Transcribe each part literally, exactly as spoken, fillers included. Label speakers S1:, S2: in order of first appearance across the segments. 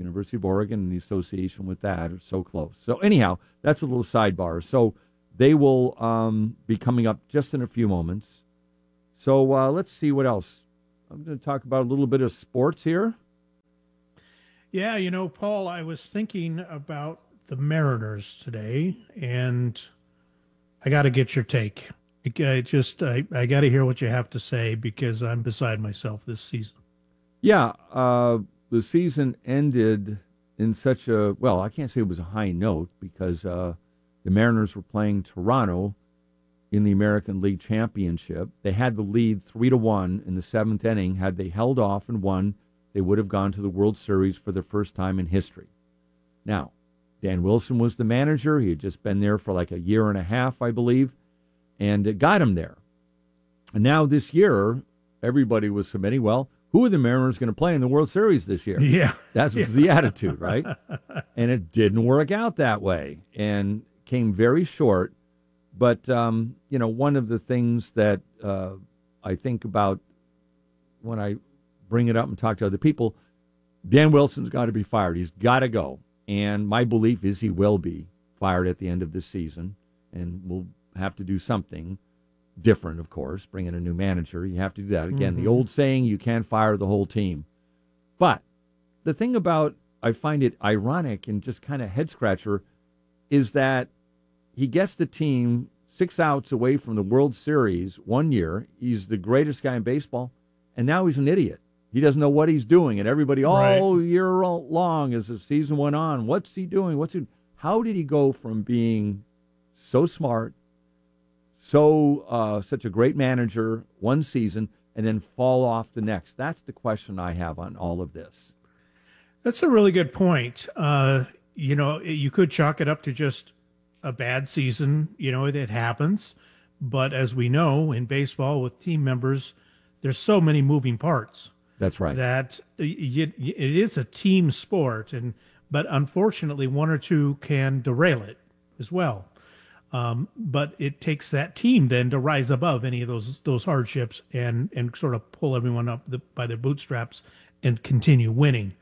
S1: University of Oregon and the association with that are so close. So anyhow, that's a little sidebar. So they will um, be coming up just in a few moments. So uh, let's see what else. I'm going to talk about a little bit of sports here.
S2: Yeah, you know, Paul, I was thinking about the Mariners today, and I got to get your take. I just, I, I got to hear what you have to say because I'm beside myself this season.
S1: Yeah, uh, the season ended in such a, well, I can't say it was a high note because uh, the Mariners were playing Toronto in the American League Championship. They had the lead three to one in the seventh inning. Had they held off and won, they would have gone to the World Series for the first time in history. Now, Dan Wilson was the manager. He had just been there for like a year and a half, I believe, and it got him there. And now this year, everybody was submitting, well, who are the Mariners going to play in the World Series this year?
S2: Yeah.
S1: That was
S2: yeah.
S1: the attitude, right? And it didn't work out that way and came very short. But, um, you know, one of the things that uh, I think about when I bring it up and talk to other people, Dan Wilson's got to be fired. He's got to go. And my belief is he will be fired at the end of this season, and we'll have to do something different, of course, bring in a new manager. You have to do that. Again, mm-hmm. the old saying, you can't fire the whole team. But the thing about, I find it ironic and just kind of head-scratcher, is that he gets the team six outs away from the World Series one year. He's the greatest guy in baseball, and now he's an idiot. He doesn't know what he's doing, and everybody all right. year long as the season went on, what's he doing? What's he? How did he go from being so smart, so uh, such a great manager one season, and then fall off the next? That's the question I have on all of this.
S2: That's a really good point. Uh, you know, you could chalk it up to just a bad season. You know, it happens. But as we know, in baseball with team members, there's so many moving parts.
S1: That's right.
S2: That it, it is a team sport, and but unfortunately, one or two can derail it as well. Um, but it takes that team then to rise above any of those those hardships and and sort of pull everyone up the, by their bootstraps and continue winning.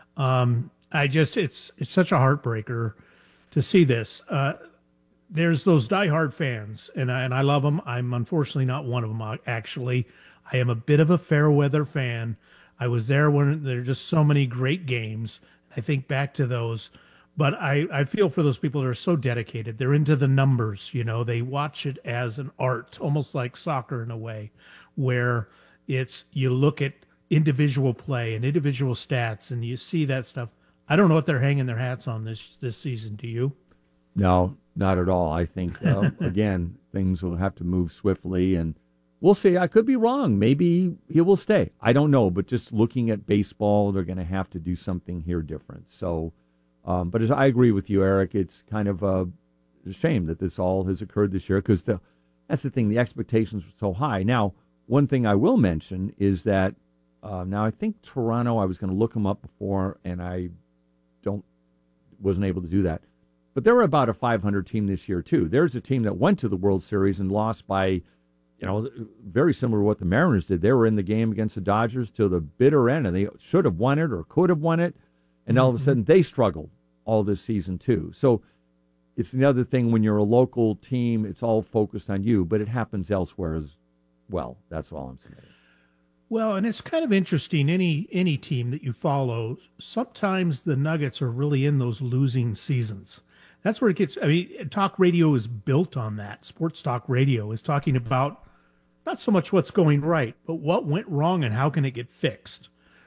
S2: Um, I just it's it's such a heartbreaker to see this. Uh, there's those diehard fans, and I, and I love them. I'm unfortunately not one of them. Actually, I am a bit of a fair weather fan. I was there when there are just so many great games. I think back to those. But I, I feel for those people that are so dedicated. They're into the numbers, you know. They watch it as an art, almost like soccer in a way, where it's you look at individual play and individual stats, and you see that stuff. I don't know what they're hanging their hats on this this season. Do you?
S1: No, not at all. I think, uh, again, things will have to move swiftly, and we'll see. I could be wrong. Maybe he will stay. I don't know. But just looking at baseball, they're going to have to do something here different. So, um, but as I agree with you, Eric, it's kind of a, a shame that this all has occurred this year because that's the thing. The expectations were so high. Now, one thing I will mention is that uh, now I think Toronto, I was going to look them up before, and I don't wasn't able to do that. But they were about a five hundred team this year, too. There's a team that went to the World Series and lost by, you know, very similar to what the Mariners did. They were in the game against the Dodgers till the bitter end, and they should have won it or could have won it. And mm-hmm. all of a sudden, they struggled all this season, too. So it's another thing when you're a local team, it's all focused on you, but it happens elsewhere as well. That's all I'm saying.
S2: Well, and it's kind of interesting, any any team that you follow, sometimes the Nuggets are really in those losing seasons. That's where it gets, I mean, talk radio is built on that. Sports talk radio is talking about not so much what's going right, but what went wrong and how can it get fixed.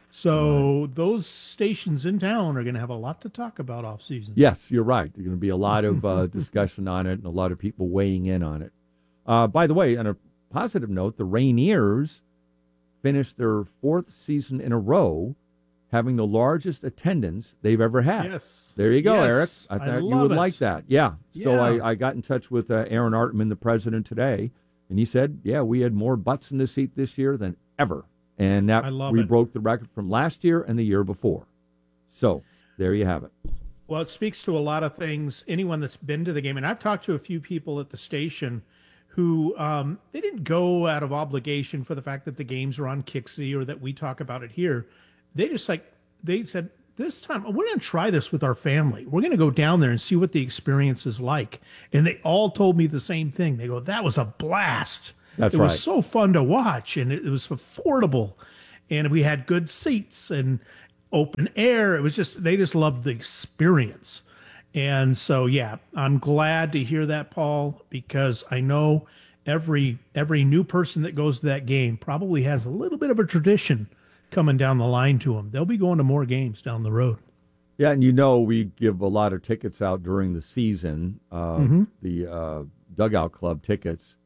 S2: So right. those stations in town are going to have a lot to talk about off season.
S1: Yes, you're right. There's going to be a lot of uh, discussion on it and a lot of people weighing in on it. Uh, by the way, on a positive note, the Rainiers finished their fourth season in a row having the largest attendance they've ever had.
S2: Yes.
S1: There you go,
S2: yes.
S1: Eric. I thought
S2: I
S1: you would
S2: it.
S1: like that. Yeah. So
S2: yeah.
S1: I, I got in touch with uh, Aaron Artman, the president, today, and he said, yeah, we had more butts in the seat this year than ever. And that we
S2: it.
S1: broke the record from last year and the year before. So there you have it.
S2: Well, it speaks to a lot of things. Anyone that's been to the game, and I've talked to a few people at the station who um, they didn't go out of obligation for the fact that the games are on Kixie or that we talk about it here. They just like, they said, this time we're going to try this with our family. We're going to go down there and see what the experience is like. And they all told me the same thing. They go, that was a blast.
S1: That's
S2: it
S1: right.
S2: was so fun to watch, and it, it was affordable, and we had good seats and open air. It was just, they just loved the experience. And so, yeah, I'm glad to hear that, Paul, because I know every every new person that goes to that game probably has a little bit of a tradition coming down the line to them. They'll be going to more games down the road.
S1: Yeah, and you know we give a lot of tickets out during the season, uh, mm-hmm. the uh, Dugout Club tickets.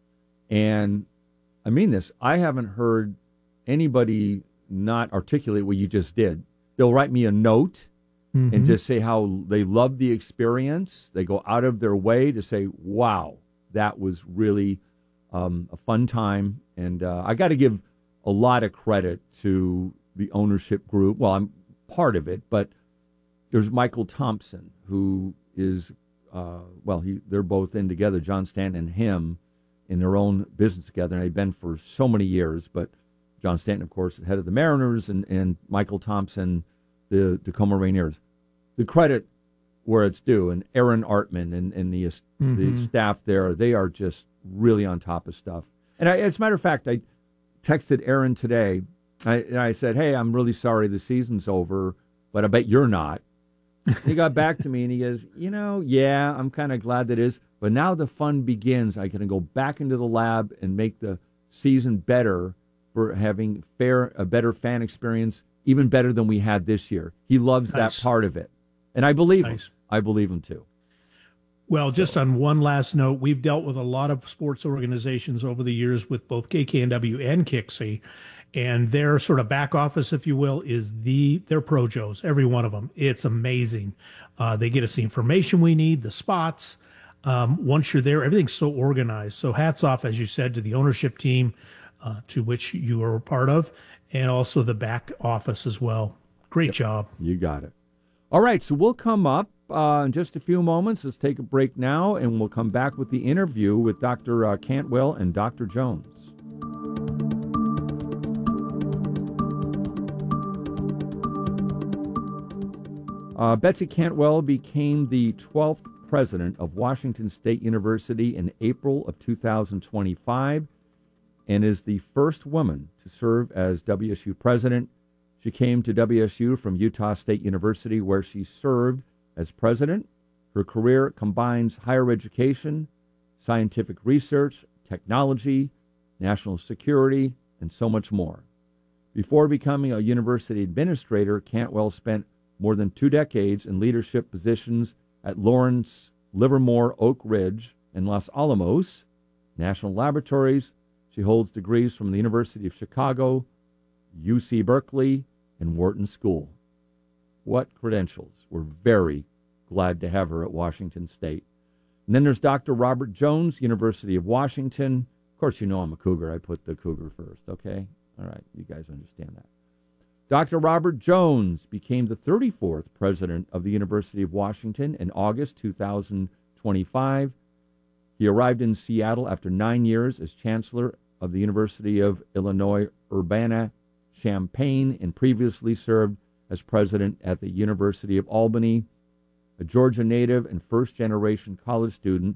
S1: And I mean this, I haven't heard anybody not articulate what you just did. They'll write me a note mm-hmm. and just say how they love the experience. They go out of their way to say, wow, that was really um, a fun time. And uh, I got to give a lot of credit to the ownership group. Well, I'm part of it, but there's Michael Thompson, who is, uh, well, he they're both in together, John Stanton and him, in their own business together. And they've been for so many years. But John Stanton, of course, head of the Mariners, and, and Michael Thompson, the Tacoma Rainiers. The credit where it's due, and Aaron Artman and, and the mm-hmm. the staff there, they are just really on top of stuff. And I, as a matter of fact, I texted Aaron today, I, and I said, hey, I'm really sorry the season's over, but I bet you're not. He got back to me, and he goes, you know, yeah, I'm kind of glad that it is, but now the fun begins. I can go back into the lab and make the season better for having fair a better fan experience, even better than we had this year. He loves nice. that part of it. And I believe nice. him. I believe him, too.
S2: Well, just on one last note, we've dealt with a lot of sports organizations over the years with both K K N W and K I C S I, and their sort of back office, if you will, is the their Projos, every one of them. It's amazing. Uh, they get us the information we need, the spots. Um, once you're there, everything's so organized. So hats off, as you said, to the ownership team, uh, to which you are a part of, and also the back office as well. Great yep. job.
S1: You got it. All right, so we'll come up uh, in just a few moments. Let's take a break now, and we'll come back with the interview with Doctor Uh, Cantwell and Doctor Jones. Uh, Betsy Cantwell became the twelfth president of Washington State University in April of two thousand twenty-five and is the first woman to serve as W S U president. She came to W S U from Utah State University, where she served as president. Her career combines higher education, scientific research, technology, national security, and so much more. Before becoming a university administrator, Cantwell spent more than two decades in leadership positions at Lawrence, Livermore, Oak Ridge, and Los Alamos National Laboratories. She holds degrees from the University of Chicago, U C Berkeley, and Wharton School. What credentials. We're very glad to have her at Washington State. And then there's Doctor Robert Jones, University of Washington. Of course, you know I'm a Cougar. I put the Cougar first, okay? All right, you guys understand that. Doctor Robert Jones became the thirty-fourth president of the University of Washington in August two thousand twenty-five. He arrived in Seattle after nine years as chancellor of the University of Illinois Urbana-Champaign and previously served as president at the University of Albany. A Georgia native and first-generation college student,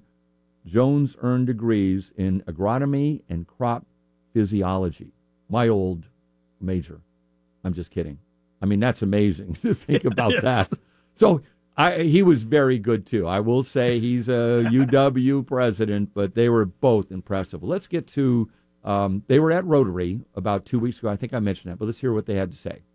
S1: Jones earned degrees in agronomy and crop physiology. My old major. I'm just kidding. I mean, that's amazing to think about that. So I, he was very good, too. I will say he's a U W president, but they were both impressive. Let's get to, um, they were at Rotary about two weeks ago. I think I mentioned that, but let's hear what they had to say.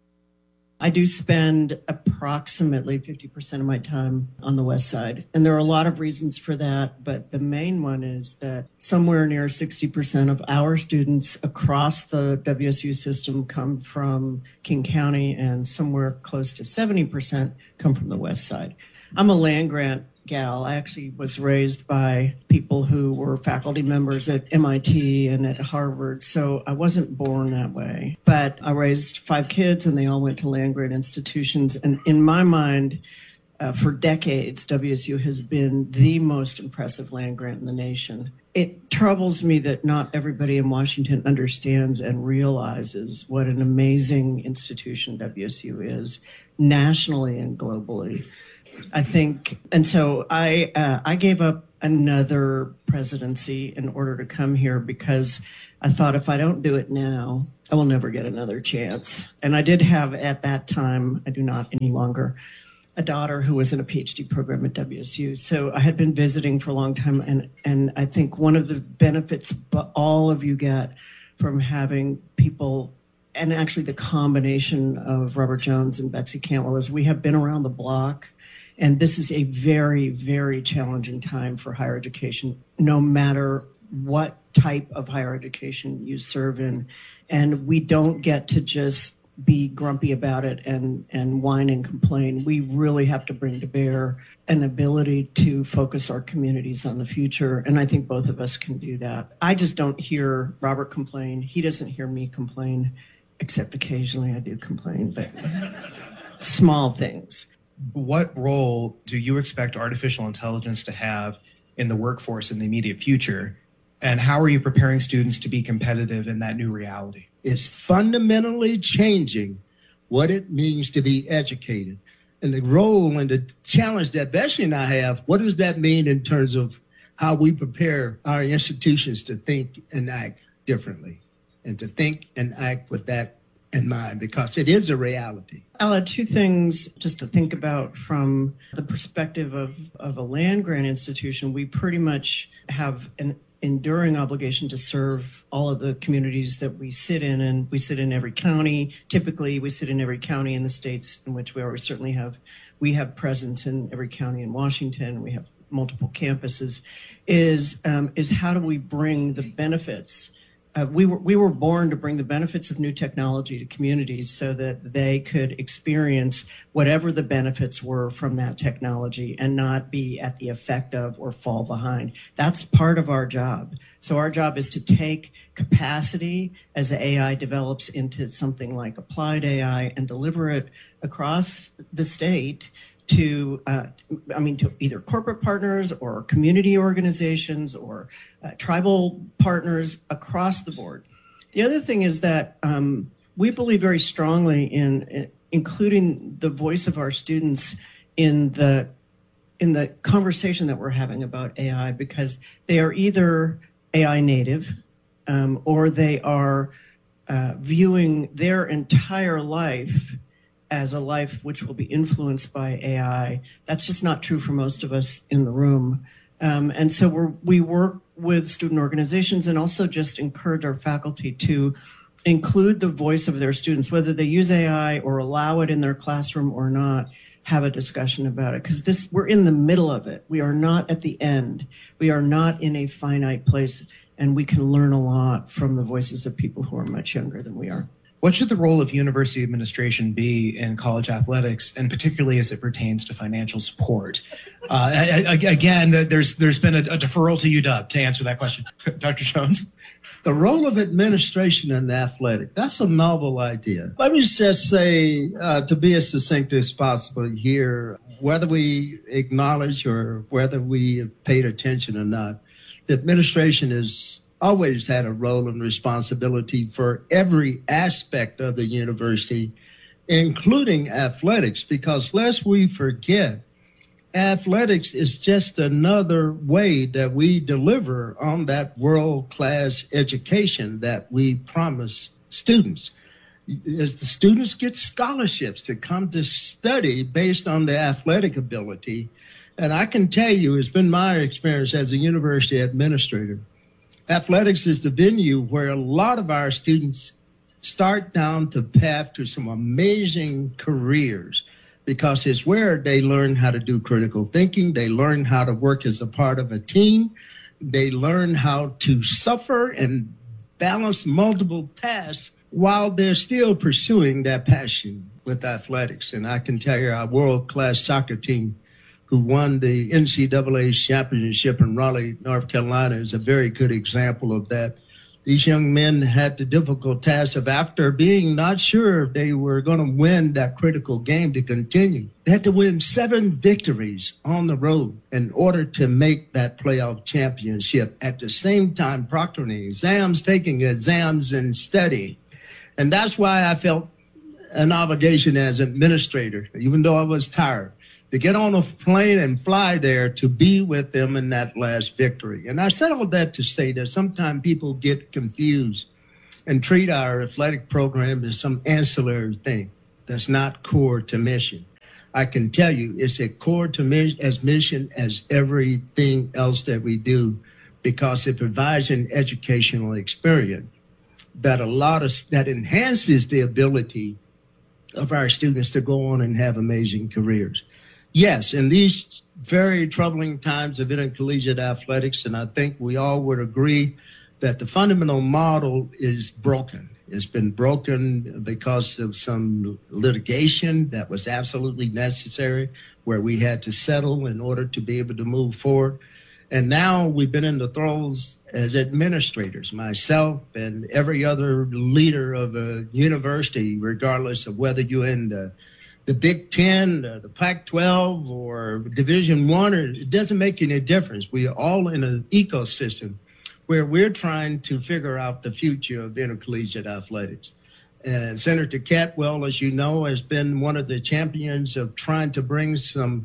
S3: I do spend approximately fifty percent of my time on the West Side. And there are a lot of reasons for that, but the main one is that somewhere near sixty percent of our students across the W S U system come from King County, and somewhere close to seventy percent come from the West Side. I'm a land-grant gal. I actually was raised by people who were faculty members at M I T and at Harvard, so I wasn't born that way. But I raised five kids, and they all went to land-grant institutions. And in my mind, uh, for decades, W S U has been the most impressive land-grant in the nation. it troubles me that not everybody in Washington understands and realizes what an amazing institution W S U is, nationally and globally. I think, and so I uh, I gave up another presidency in order to come here because I thought if I don't do it now, I will never get another chance. And I did have at that time, I do not any longer, a daughter who was in a PhD program at W S U. So I had been visiting for a long time. And, and I think one of the benefits all of you get from having people, and actually the combination of Robert Jones and Betsy Cantwell, is we have been around the block. And this is a very, very challenging time for higher education, no matter what type of higher education you serve in. And we don't get to just be grumpy about it and, and whine and complain. We really have to bring to bear an ability to focus our communities on the future. And I think both of us can do that. I just don't hear Robert complain. He doesn't hear me complain, except occasionally I do complain, but small things.
S4: What role do you expect artificial intelligence to have in the workforce in the immediate future? And how are you preparing students to be competitive in that new reality?
S5: It's fundamentally changing what it means to be educated. And the role and the challenge that Betsy and I have, what does that mean in terms of how we prepare our institutions to think and act differently, and to think and act with that in mind, because it is a reality.
S3: I'll add two things just to think about from the perspective of, of a land-grant institution. We pretty much have an enduring obligation to serve all of the communities that we sit in, and we sit in every county. Typically, we sit in every county in the states in which we are. We certainly have, we have presence in every county in Washington. We have multiple campuses. Is um, is how do we bring the benefits? Uh, we were we were born to bring the benefits of new technology to communities so that they could experience whatever the benefits were from that technology and not be at the effect of or fall behind. That's part of our job. So our job is to take capacity as the A I develops into something like applied A I and deliver it across the state to, uh, I mean, to either corporate partners or community organizations or uh, tribal partners across the board. The other thing is that um, we believe very strongly in, in including the voice of our students in the in the conversation that we're having about A I, because they are either A I native um, or they are uh, viewing their entire life as a life which will be influenced by A I. That's just not true for most of us in the room. Um, and so we're, we work with student organizations and also just encourage our faculty to include the voice of their students, whether they use A I or allow it in their classroom or not, have a discussion about it. Because this, we're in the middle of it. We are not at the end. We are not in a finite place, and we can learn a lot from the voices of people who are much younger than we are.
S4: What should the role of university administration be in college athletics, and particularly as it pertains to financial support? Uh, again, there's there's been a, a deferral to U W to answer that question. Doctor Jones?
S5: The role of administration in athletic, that's a novel idea. Let me just say, uh, to be as succinct as possible here, whether we acknowledge or whether we paid attention or not, the administration is always had a role and responsibility for every aspect of the university, including athletics, because lest we forget, athletics is just another way that we deliver on that world-class education that we promise students. As the students get scholarships to come to study based on their athletic ability, and I can tell you, it's been my experience as a university administrator, athletics is the venue where a lot of our students start down the path to some amazing careers, because it's where they learn how to do critical thinking, they learn how to work as a part of a team, they learn how to suffer and balance multiple tasks while they're still pursuing that passion with athletics. And I can tell you our world-class soccer team who won the N C double A championship in Raleigh, North Carolina, is a very good example of that. these young men had the difficult task of, after being not sure if they were going to win that critical game to continue, they had to win seven victories on the road in order to make that playoff championship. At the same time, proctoring exams, taking exams, and study. And that's why I felt an obligation as administrator, even though I was tired, to get on a plane and fly there to be with them in that last victory. And I said all that to say that sometimes people get confused and treat our athletic program as some ancillary thing that's not core to mission. I can tell you it's a core to mission as mission as everything else that we do, because it provides an educational experience that a lot of that enhances the ability of our students to go on and have amazing careers. Yes, in these very troubling times of intercollegiate athletics, and I think we all would agree that the fundamental model is broken. It's been broken because of some litigation that was absolutely necessary, where we had to settle in order to be able to move forward. And now we've been in the throes as administrators, myself and every other leader of a university, regardless of whether you're in the the Big Ten, uh, the Pac twelve, or Division One, or it doesn't make any difference. We are all in an ecosystem where we're trying to figure out the future of intercollegiate athletics. And Senator Cantwell, as you know, has been one of the champions of trying to bring some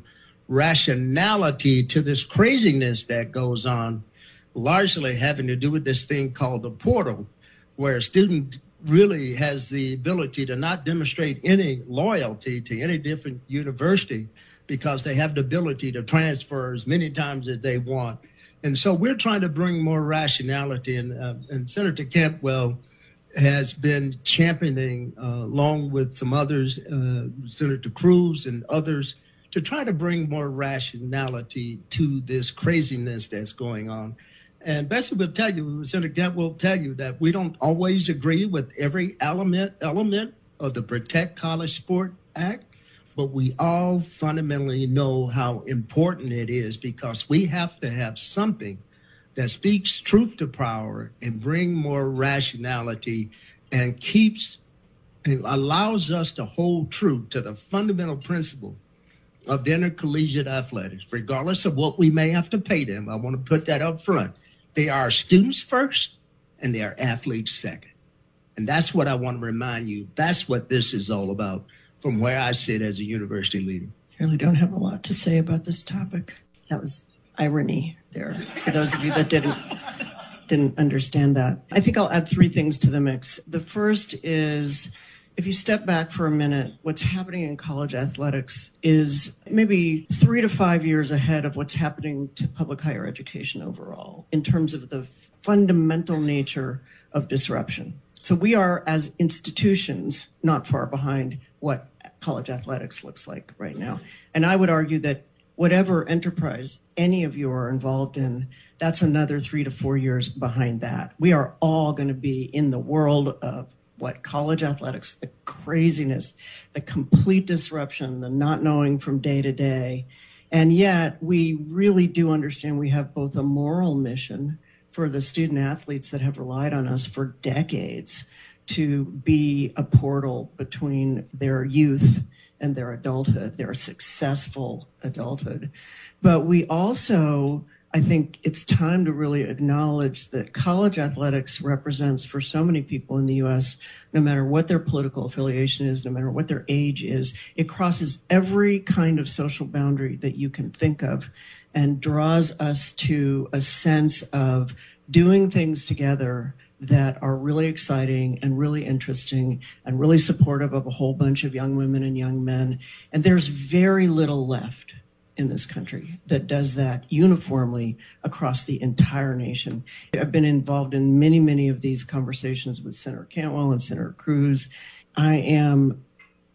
S5: rationality to this craziness that goes on, largely having to do with this thing called the portal, where a student really has the ability to not demonstrate any loyalty to any different university because they have the ability to transfer as many times as they want. And so we're trying to bring more rationality, and, uh, and Senator Cantwell has been championing, uh, along with some others, uh, Senator Cruz and others, to try to bring more rationality to this craziness that's going on. And Bessie will tell you, Senator Kent will tell you that we don't always agree with every element element of the Protect College Sport Act, but we all fundamentally know how important it is, because we have to have something that speaks truth to power and bring more rationality and keeps and allows us to hold true to the fundamental principle of intercollegiate athletics, regardless of what we may have to pay them. I want to put that up front. They are students first, and they are athletes second. And that's what I want to remind you. That's what this is all about from where I sit as a university leader.
S3: I really don't have a lot to say about this topic. That was irony there, for those of you that didn't didn't understand that. I think I'll add three things to the mix. The first is, if you step back for a minute, what's happening in college athletics is maybe three to five years ahead of what's happening to public higher education overall in terms of the fundamental nature of disruption. So we are, as institutions, not far behind what college athletics looks like right now. And I would argue that whatever enterprise any of you are involved in, that's another three to four years behind that. We are all going to be in the world of what college athletics, the craziness, the complete disruption, the not knowing from day to day. And yet we really do understand we have both a moral mission for the student athletes that have relied on us for decades to be a portal between their youth and their adulthood, their successful adulthood. But we also, I think it's time to really acknowledge that college athletics represents, for so many people in the U S, no matter what their political affiliation is, no matter what their age is, it crosses every kind of social boundary that you can think of and draws us to a sense of doing things together that are really exciting and really interesting and really supportive of a whole bunch of young women and young men. And there's very little left in this country that does that uniformly across the entire nation. I've been involved in many, many of these conversations with Senator Cantwell and Senator Cruz. I am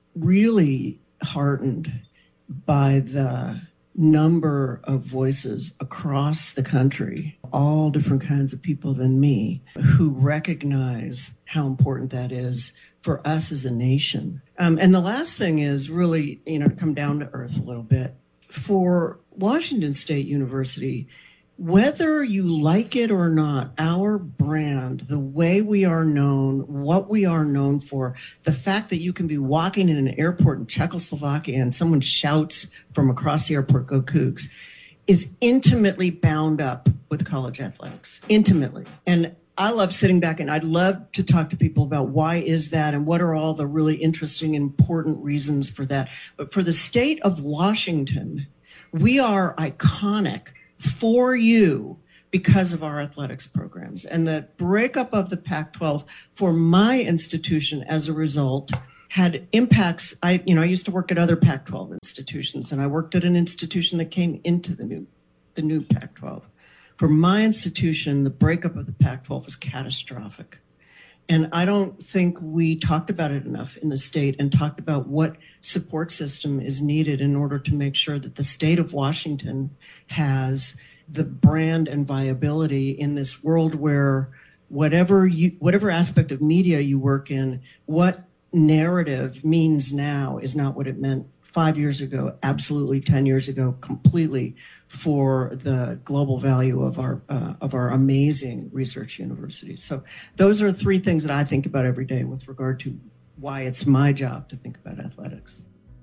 S3: really heartened by the number of voices across the country, all different kinds of people than me, who recognize how important that is for us as a nation. Um, and the last thing is really, you know, to come down to earth a little bit. For Washington State University, Whether you like it or not, our brand, the way we are known, what we are known for, the fact that you can be walking in an airport in Czechoslovakia and someone shouts from across the airport, "Go Cougs," is intimately bound up with college athletics, intimately. And I love sitting back, and I'd love to talk to people about why is that and what are all the really interesting, important reasons for that. But for the state of Washington, we are iconic for you because of our athletics programs. And the breakup of the Pac twelve for my institution as a result had impacts. I, you know, I used to work at other Pac twelve institutions, and I worked at an institution that came into the new, the new Pac twelve. For my institution, the breakup of the Pac twelve was catastrophic. And I don't think we talked about it enough in the state and talked about what support system is needed in order to make sure that the state of Washington has the brand and viability in this world where whatever you, whatever aspect of media you work in, what narrative means now is not what it meant five years ago, absolutely ten years ago, completely, for the global value of our uh, of our amazing research universities. So those are three things that I think about every day with regard to why it's my job to think about athletics.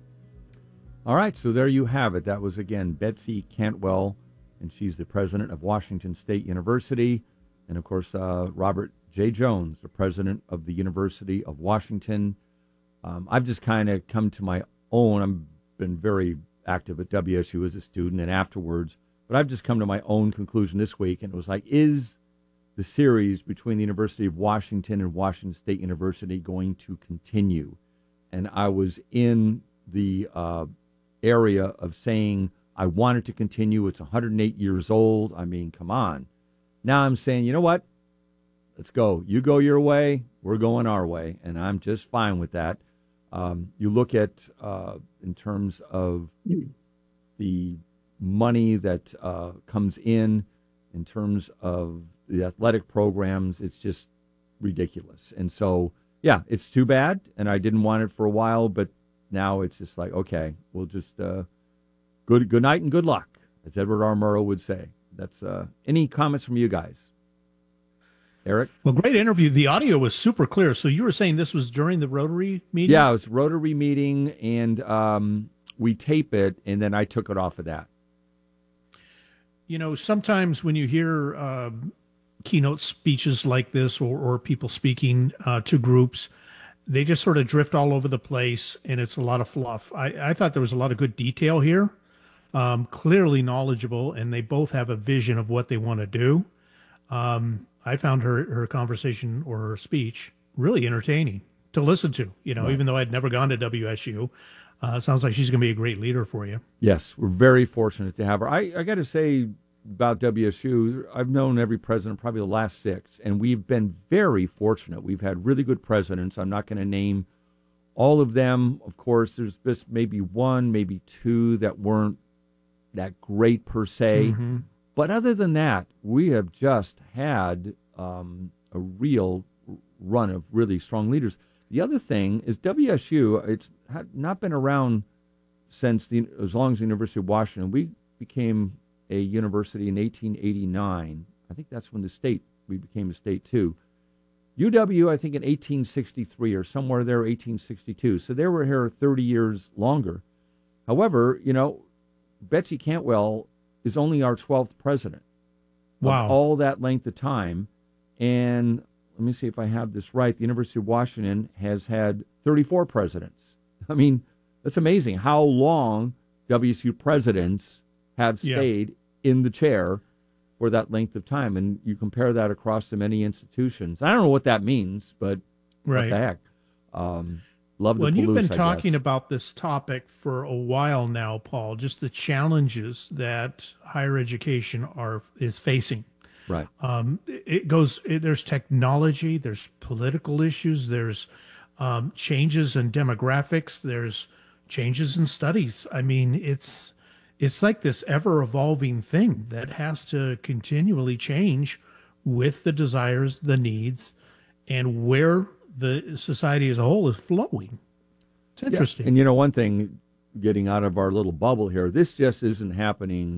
S1: All right, so there you have it. That was, again, Betsy Cantwell, and she's the president of Washington State University. And, of course, uh, Robert J. Jones, the president of the University of Washington. Um, I've just kind of come to my own. I've been very active at W S U as a student and afterwards, but I've just come to my own conclusion this week, and it was like, is the series between the University of Washington and Washington State University going to continue? And I was in the uh, area of saying I want it to continue. It's one hundred eight years old. I mean, come on. Now I'm saying, you know what? Let's go. You go your way. We're going our way. And I'm just fine with that. Um, you look at, uh, in terms of the money that uh, comes in, in terms of the athletic programs, it's just ridiculous. And so, yeah, it's too bad. And I didn't want it for a while, but now it's just like, okay, we'll just uh, good good night and good luck, as Edward R. Murrow would say. That's uh, any comments from you guys? Eric?
S2: Well, great interview. The audio was super clear. So you were saying this was during the Rotary meeting?
S1: Yeah, it was Rotary meeting, and um, we tape it, and then I took it off of that.
S2: You know, sometimes when you hear uh, keynote speeches like this, or, or people speaking uh, to groups, they just sort of drift all over the place, and it's a lot of fluff. I, I thought there was a lot of good detail here, um, clearly knowledgeable, and they both have a vision of what they want to do. Um, I found her, her conversation or her speech really entertaining to listen to, you know, right. Even though I'd never gone to W S U. Uh, sounds like she's going to be a great leader for you.
S1: Yes, we're very fortunate to have her. I, I got to say about W S U, I've known every president, probably the last six, and we've been very fortunate. We've had really good presidents. I'm not going to name all of them. Of course, there's just maybe one, maybe two that weren't that great per se. Mm-hmm. But other than that, we have just had um, a real run of really strong leaders. The other thing is W S U, it's had not been around since the, as long as the University of Washington. We became a university in eighteen eighty-nine. I think that's when the state, we became a state too. U W, I think in eighteen sixty-three or somewhere there, eighteen sixty-two. So they were here thirty years longer. However, you know, Betsy Cantwell is only our twelfth president.
S2: Wow.
S1: Of all that length of time. And let me see if I have this right. The University of Washington has had thirty-four presidents. I mean, that's amazing how long W S U presidents have stayed yeah. in the chair for that length of time. And you compare that across the many institutions. I don't know what that means, but
S2: right.
S1: what the heck. Um, love the
S2: Well,
S1: Palouse,
S2: you've been
S1: I
S2: talking
S1: guess.
S2: about this topic for a while now, Paul, just the challenges that higher education are is facing.
S1: Right.
S2: Um, it goes, it, there's technology, there's political issues, there's um, changes in demographics, there's changes in studies. I mean, it's it's like this ever-evolving thing that has to continually change with the desires, the needs, and where the society as a whole is flowing. It's interesting.
S1: Yeah. And you know, one thing, getting out of our little bubble here, this just isn't happening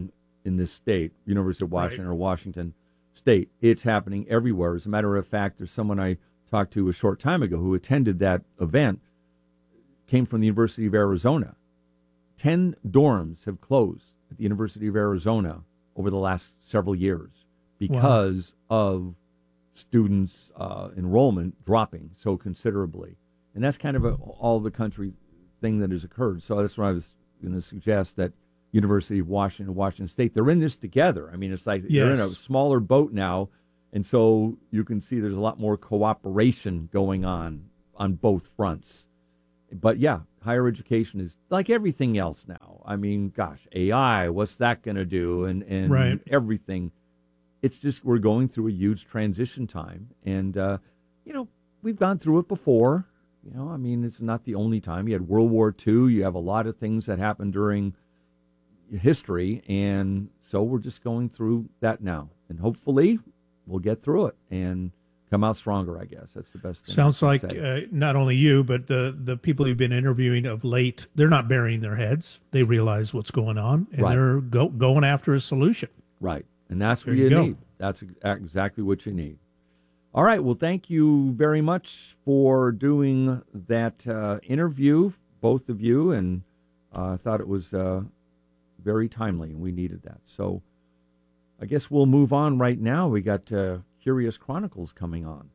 S1: in this state, University of Washington right. or Washington State. It's happening everywhere. As a matter of fact, there's someone I talked to a short time ago who attended that event, came from the University of Arizona. Ten dorms have closed at the University of Arizona over the last several years because wow. of students' uh, enrollment dropping so considerably. And that's kind of a all the country thing that has occurred. So that's what I was going to suggest, that University of Washington, Washington State, they're in this together. I mean, it's like yes. they're in a smaller boat now, and so you can see there's a lot more cooperation going on on both fronts. But yeah, higher education is like everything else now. I mean, gosh, A I, what's that going to do? And, and
S2: right.
S1: everything. It's just we're going through a huge transition time. And, uh, you know, we've gone through it before. You know, I mean, it's not the only time. You had World War Two. You have a lot of things that happened during history. And so we're just going through that now. And hopefully we'll get through it and come out stronger, I guess. That's the best thing.
S2: Sounds like uh, not only you, but the, the people you've been interviewing of late, they're not burying their heads. They realize what's going on, and right. they're go, going after a solution.
S1: Right. And that's
S2: there
S1: what you,
S2: you
S1: need. That's exactly what you need. All right. Well, thank you very much for doing that uh, interview, both of you. And uh, I thought it was uh, very timely, and we needed that. So I guess we'll move on right now. We got uh, Curious Chronicles coming on.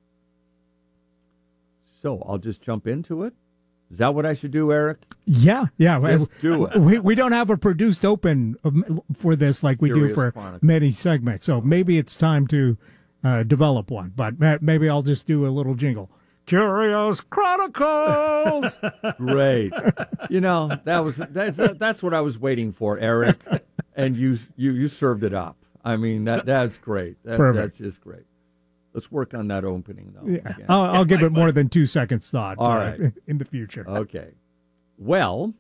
S1: So I'll just jump into it. Is that what I should do, Eric?
S6: Yeah, yeah.
S1: Just do it.
S6: We, we don't have a produced open for this like we
S1: Curious
S6: do for
S1: Chronicles.
S6: Many segments. So maybe it's time to uh, develop one. But maybe I'll just do a little jingle. Curious Chronicles.
S1: Great. You know, that was that's that's what I was waiting for, Eric. And you you you served it up. I mean, that that's great. That,
S6: Perfect.
S1: That's just great. Let's work on that opening, though.
S6: Yeah. I'll, I'll give it more than two seconds thought
S1: All
S6: uh,
S1: right.
S6: in the future.
S1: Okay. Well,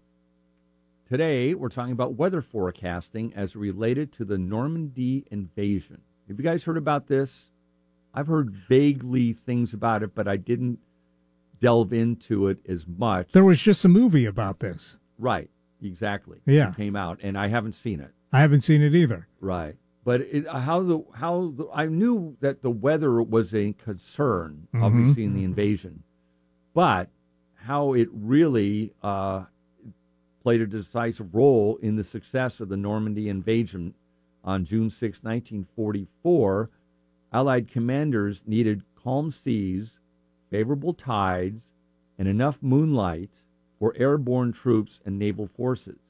S1: today we're talking about weather forecasting as related to the Normandy invasion. Have you guys heard about this? I've heard vaguely things about it, but I didn't delve into it as much.
S6: There was just a movie about this.
S1: Right. Exactly.
S6: Yeah.
S1: It came out, and I haven't seen it.
S6: I haven't seen it either.
S1: Right. But it, how the how the, I knew that the weather was a concern,
S6: Mm-hmm.
S1: obviously, in the invasion, but how it really uh, played a decisive role in the success of the Normandy invasion on June sixth, nineteen forty-four. Allied commanders needed calm seas, favorable tides, and enough moonlight for airborne troops and naval forces.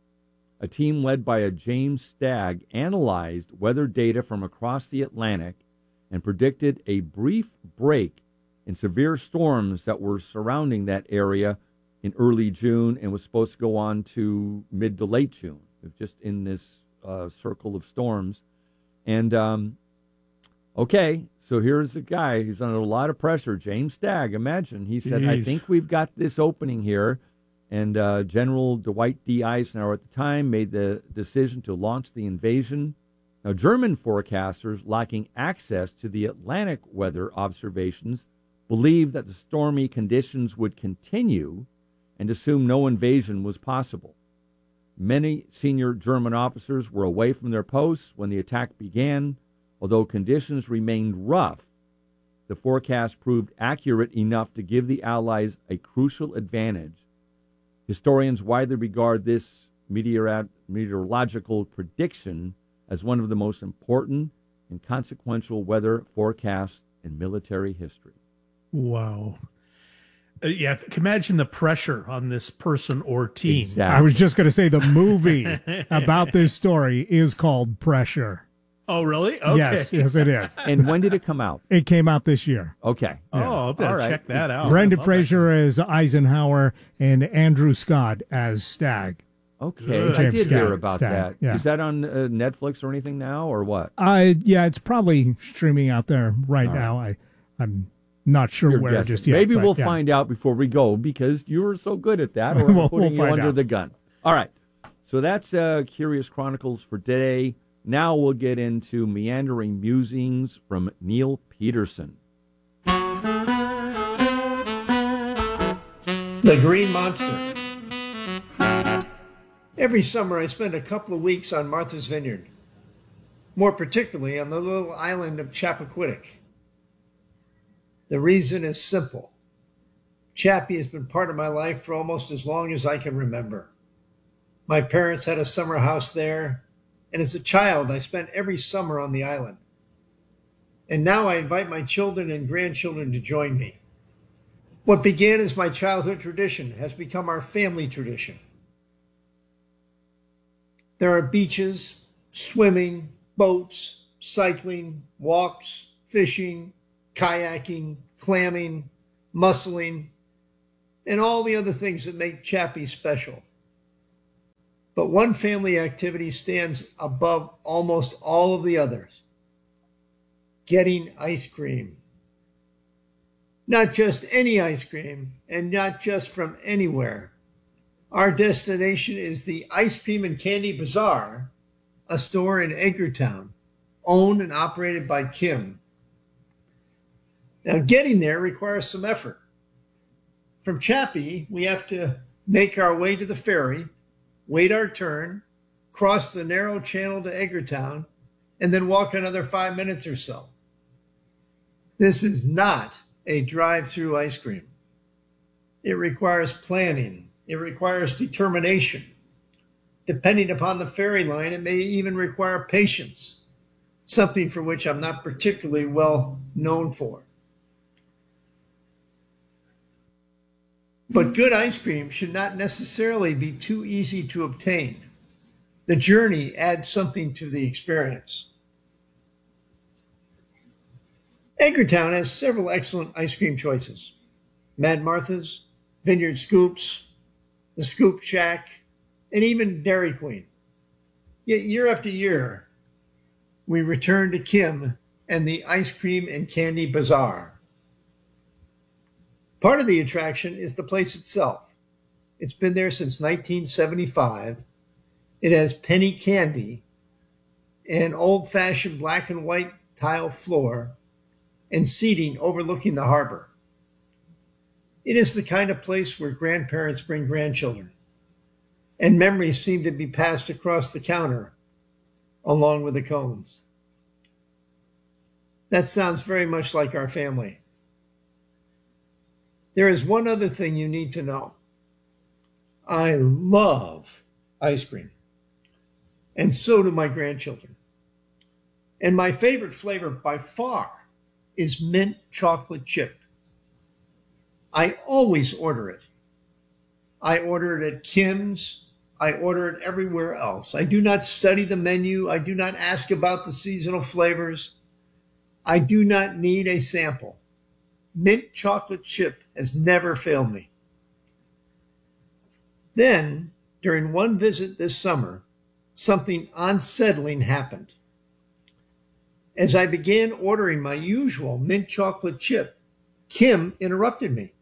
S1: A team led by a James Stagg analyzed weather data from across the Atlantic and predicted a brief break in severe storms that were surrounding that area in early June and was supposed to go on to mid to late June, just in this uh, circle of storms. And, um, okay, so here's a guy who's under a lot of pressure, James Stagg. Imagine, he said,
S2: Jeez.
S1: I think we've got this opening here. And uh, General Dwight D. Eisenhower at the time made the decision to launch the invasion. Now, German forecasters, lacking access to the Atlantic weather observations, believed that the stormy conditions would continue and assumed no invasion was possible. Many senior German officers were away from their posts when the attack began. Although conditions remained rough, the forecast proved accurate enough to give the Allies a crucial advantage. Historians widely regard this meteor- meteorological prediction as one of the most important and consequential weather forecasts in military history.
S2: Wow. Uh, yeah, imagine the pressure on this person or team.
S1: Exactly.
S6: I was just going to say the movie about this story is called Pressure.
S2: Oh, really? Okay.
S6: Yes, yes, it is.
S1: And when did it come out?
S6: It came out this year.
S1: Okay.
S2: Oh, I'll better
S1: All right.
S2: check that out.
S6: Brendan
S2: I love
S6: Fraser as Eisenhower and Andrew Scott as Stagg.
S1: Okay.
S2: Good.
S1: I
S6: James
S1: did hear
S6: Stagg,
S1: about
S6: Stagg,
S1: that.
S6: yeah.
S1: Is that on uh, Netflix or anything now, or what?
S6: I yeah, it's probably streaming out there right
S1: All
S6: now. I I'm not sure
S1: You're
S6: where
S1: guessing.
S6: just yet.
S1: Maybe
S6: but
S1: we'll
S6: yeah.
S1: find out before we go because you were so good at that, or I'm
S6: We'll-
S1: putting
S6: we'll
S1: you
S6: find
S1: under
S6: out.
S1: the gun. All right. So that's uh, Curious Chronicles for today. Now we'll get into Meandering Musings from Neil Peterson.
S7: The Green Monster. Every summer I spend a couple of weeks on Martha's Vineyard, more particularly on the little island of Chappaquiddick. The reason is simple. Chappie has been part of my life for almost as long as I can remember. My parents had a summer house there, and as a child I spent every summer on the island. And now I invite my children and grandchildren to join me. What began as my childhood tradition has become our family tradition. There are beaches, swimming, boats, cycling, walks, fishing, kayaking, clamming, mussling, and all the other things that make Chappie special. But one family activity stands above almost all of the others: getting ice cream. Not just any ice cream, and not just from anywhere. Our destination is the Ice Cream and Candy Bazaar, a store in Edgartown, owned and operated by Kim. Now, getting there requires some effort. From Chappie, we have to make our way to the ferry, wait our turn, cross the narrow channel to Edgartown, and then walk another five minutes or so. This is not a drive-through ice cream. It requires planning. It requires determination. Depending upon the ferry line, it may even require patience, something for which I'm not particularly well known for. But good ice cream should not necessarily be too easy to obtain. The journey adds something to the experience. Edgartown has several excellent ice cream choices: Mad Martha's, Vineyard Scoops, the Scoop Shack, and even Dairy Queen. Yet year after year, we return to Kim and the Ice Cream and Candy Bazaar. Part of the attraction is the place itself. It's been there since nineteen seventy-five. It has penny candy, an old-fashioned black and white tile floor, and seating overlooking the harbor. It is the kind of place where grandparents bring grandchildren, and memories seem to be passed across the counter along with the cones. That sounds very much like our family. There is one other thing you need to know. I love ice cream, and so do my grandchildren. And my favorite flavor by far is mint chocolate chip. I always order it. I order it at Kim's. I order it everywhere else. I do not study the menu. I do not ask about the seasonal flavors. I do not need a sample. Mint chocolate chip has never failed me. Then, during one visit this summer, something unsettling happened. As I began ordering my usual mint chocolate chip, Kim interrupted me.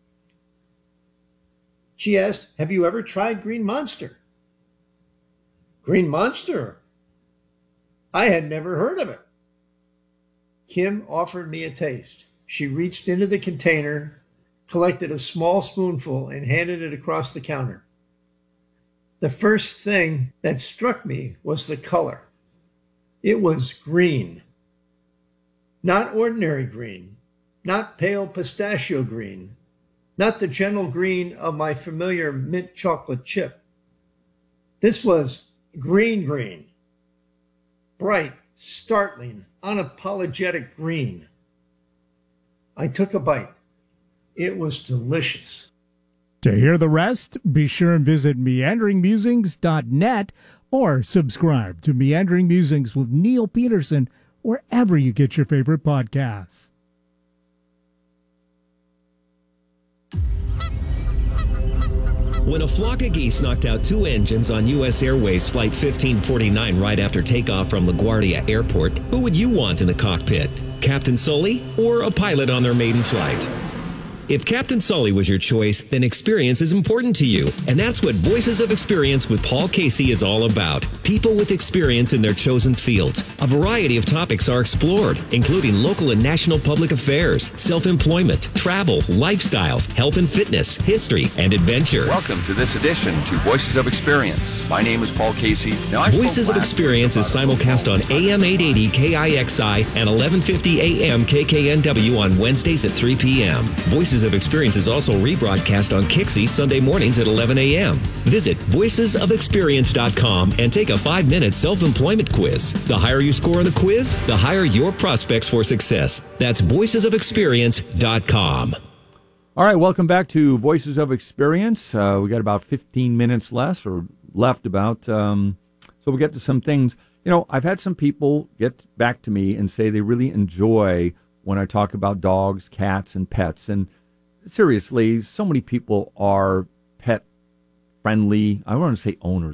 S7: She asked, "Have you ever tried Green Monster?" Green Monster? I had never heard of it. Kim offered me a taste. She reached into the container, collected a small spoonful, and handed it across the counter. The first thing that struck me was the color. It was green. Not ordinary green, not pale pistachio green, not the gentle green of my familiar mint chocolate chip. This was green green, bright, startling, unapologetic green. I took a bite. It was delicious.
S6: To hear the rest, be sure and visit meandering musings dot net or subscribe to Meandering Musings with Neil Peterson wherever you get your favorite podcasts.
S8: When a flock of geese knocked out two engines on U S Airways Flight fifteen forty-nine right after takeoff from LaGuardia Airport, who would you want in the cockpit? Captain Sully or a pilot on their maiden flight? If Captain Sully was your choice, then experience is important to you. And that's what Voices of Experience with Paul Casey is all about. People with experience in their chosen fields. A variety of topics are explored, including local and national public affairs, self-employment, travel, lifestyles, health and fitness, history, and adventure.
S9: Welcome to this edition to Voices of Experience. My name is Paul Casey. Now, I
S8: Voices of Experience is simulcast on A M eight eighty K I X I and eleven fifty A M K K N W on Wednesdays at three p.m. Voices of Experience is also rebroadcast on Kixie Sunday mornings at eleven a.m. Visit voices of experience dot com and take a five-minute self-employment quiz. The higher you score on the quiz, the higher your prospects for success. That's voices of experience dot com.
S1: All right, welcome back to Voices of Experience. Uh, we got about fifteen minutes less or left about, um, so we'll get to some things. You know, I've had some people get back to me and say they really enjoy when I talk about dogs, cats, and pets. And seriously, so many people are pet friendly. I want to say owners.